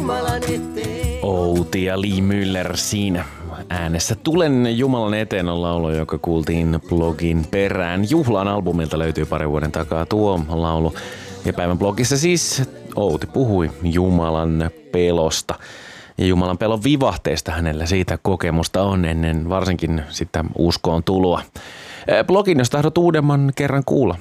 Outi ja Lee Müller siinä äänessä. Tulen Jumalan eteen on laulu, joka kuultiin blogin perään. Juhlaan albumilta löytyy pari vuoden takaa tuo laulu. Ja päivän blogissa siis Outi puhui Jumalan pelosta. Ja Jumalan pelon vivahteesta hänellä siitä kokemusta on ennen varsinkin sitä uskoon tuloa. Blogin, jos tahdot uudemman kerran kuulla,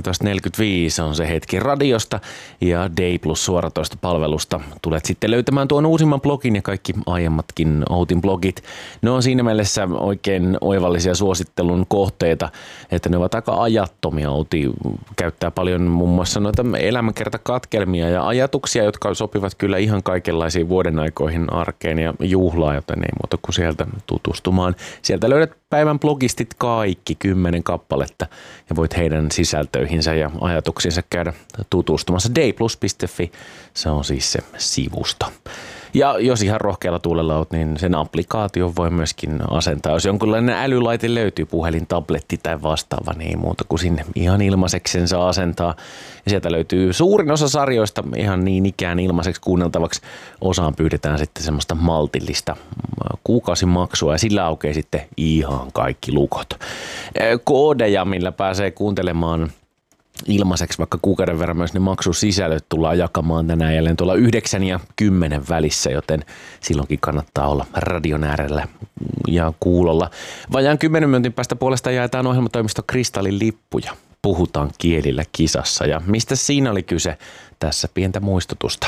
13.45 on se hetki radiosta ja Day Plus suoratoistopalvelusta. Tulet sitten löytämään tuon uusimman blogin ja kaikki aiemmatkin Outin blogit. Ne on siinä mielessä oikein oivallisia suosittelun kohteita, että ne ovat aika ajattomia. Outi käyttää paljon muun muassa noita elämänkertakatkelmia ja ajatuksia, jotka sopivat kyllä ihan kaikenlaisiin vuodenaikoihin, arkeen ja juhlaan, joten ei muuta kuin sieltä tutustumaan. Sieltä löydät päivän blogistit kaikki 10 kappaletta ja voit heidän sisältöihinsä ja ajatuksiinsa käydä tutustumassa. dayplus.fi, se on siis se sivusto. Ja jos ihan rohkealla tuulella olet, niin sen applikaation voi myöskin asentaa. Jos jonkinlainen älylaite löytyy, puhelin, tabletti tai vastaava, niin ei muuta kuin sinne ihan ilmaiseksi sen saa asentaa. Ja sieltä löytyy suurin osa sarjoista ihan niin ikään ilmaiseksi kuunneltavaksi. Osaan pyydetään sitten semmoista maltillista kuukausimaksua ja sillä aukeaa sitten ihan kaikki lukot. Koodeja, millä pääsee kuuntelemaan ilmaiseksi vaikka kuukauden verran myös ne maksusisällöt tullaan jakamaan tänään jälleen tuolla 9 ja 10 välissä, joten silloinkin kannattaa olla radion äärellä ja kuulolla. Vajaan 10 minuutin päästä puolesta jaetaan ohjelmatoimisto Kristallin lippuja. Puhutaan kielillä kisassa ja mistä siinä oli kyse? Tässä pientä muistutusta.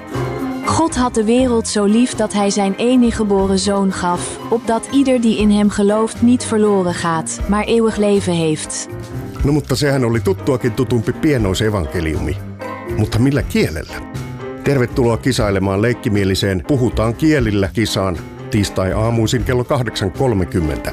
God had de wereld zo lief dat hij zijn enige geboren zoon gaf, opdat ieder die in hem gelooft niet verloren gaat, maar eeuwig leven heeft. No mutta sehän oli tuttuakin tutumpi pienoisevankeliumi. Mutta millä kielellä? Tervetuloa kisailemaan leikkimieliseen Puhutaan kielillä kisaan tiistai-aamuisin kello 8.30.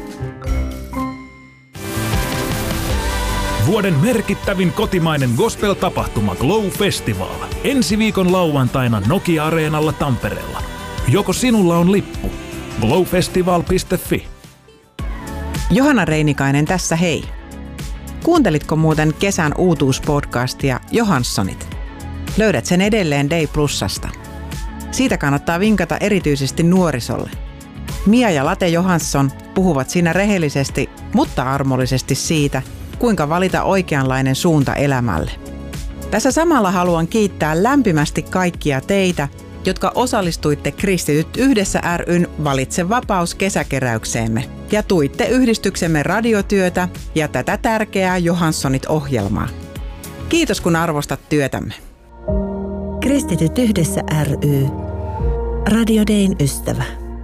Vuoden merkittävin kotimainen gospel-tapahtuma Glow Festival. Ensi viikon lauantaina Nokia-areenalla Tampereella. Joko sinulla on lippu? glowfestival.fi. Johanna Reinikainen tässä hei. Kuuntelitko muuten kesän uutuuspodcastia Johanssonit? Löydät sen edelleen Day Plusasta. Siitä kannattaa vinkata erityisesti nuorisolle. Mia ja Late Johansson puhuvat siinä rehellisesti, mutta armollisesti siitä, kuinka valita oikeanlainen suunta elämälle. Tässä samalla haluan kiittää lämpimästi kaikkia teitä, jotka osallistuitte Kristityt yhdessä ry:n Valitse vapaus -kesäkeräykseemme ja tuitte yhdistyksemme radiotyötä ja tätä tärkeää Johanssonit-ohjelmaa. Kiitos kun arvostat työtämme. Kristityt yhdessä ry. Radio Dayn ystävä.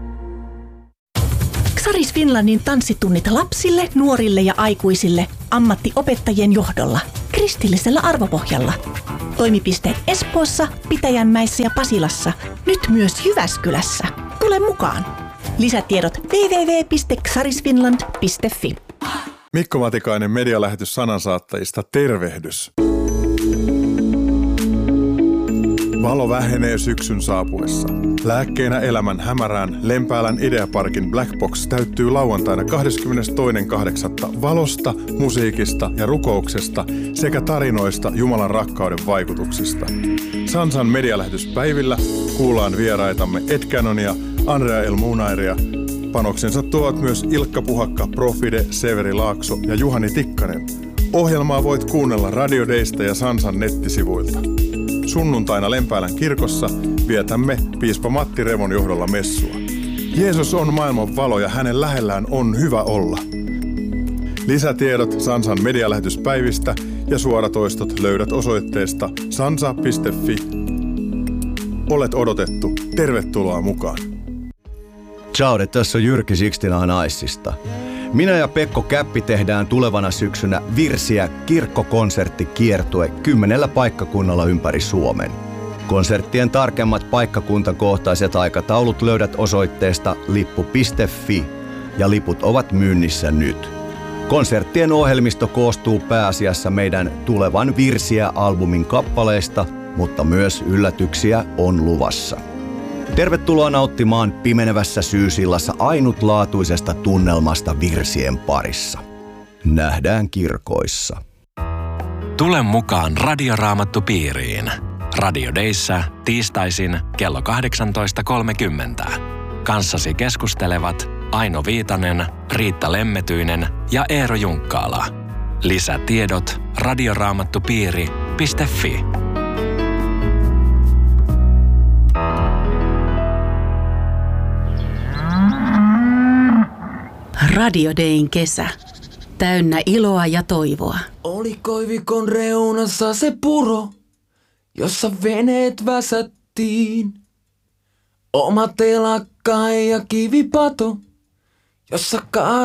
Xaris Finlandin tanssitunnit lapsille, nuorille ja aikuisille ammattiopettajien johdolla kristillisellä arvopohjalla. Toimipisteet Espoossa, Pitäjänmäessä ja Pasilassa, nyt myös Jyväskylässä. Tule mukaan! Lisätiedot www.xarisfinland.fi. Mikko Matikainen, medialähetys sanansaattajista, tervehdys! Valo vähenee syksyn saapuessa. Lääkkeenä elämän hämärään Lempäälän Ideaparkin Black Box täyttyy lauantaina 22.8. valosta, musiikista ja rukouksesta sekä tarinoista Jumalan rakkauden vaikutuksista. Sansan medialähetyspäivillä kuullaan vieraitamme Ed Canonia, Andrea El Munairia. Panoksensa tuovat myös Ilkka Puhakka, Profide, Severi Laakso ja Juhani Tikkanen. Ohjelmaa voit kuunnella Radio Daysta ja Sansan nettisivuilta. Sunnuntaina Lempäälän kirkossa vietämme piispa Matti Revon johdolla messua. Jeesus on maailman valo ja hänen lähellään on hyvä olla. Lisätiedot Sansan medialähetyspäivistä ja suoratoistot löydät osoitteesta sansa.fi. Olet odotettu. Tervetuloa mukaan. Ciao, tässä on Jyrki Sixtina Naisista. Minä ja Pekko Käppi tehdään tulevana syksynä Virsiä kirkkokonserttikiertue 10 paikkakunnalla ympäri Suomen. Konserttien tarkemmat paikkakuntakohtaiset aikataulut löydät osoitteesta lippu.fi ja liput ovat myynnissä nyt. Konserttien ohjelmisto koostuu pääasiassa meidän tulevan Virsiä-albumin kappaleista, mutta myös yllätyksiä on luvassa. Tervetuloa nauttimaan pimenevässä syysillassa ainutlaatuisesta tunnelmasta virsien parissa. Nähdään kirkoissa. Tule mukaan Radioraamattupiiriin. Radio Dayssä tiistaisin kello 18.30. Kanssasi keskustelevat Aino Viitanen, Riitta Lemmetyinen ja Eero Junkkaala. Lisätiedot radioraamattupiiri.fi. Radio Dayn kesä. Täynnä iloa ja toivoa. Oli koivikon reunassa se puro, jossa veneet väsättiin. Oma telakka ja kivipato, jossa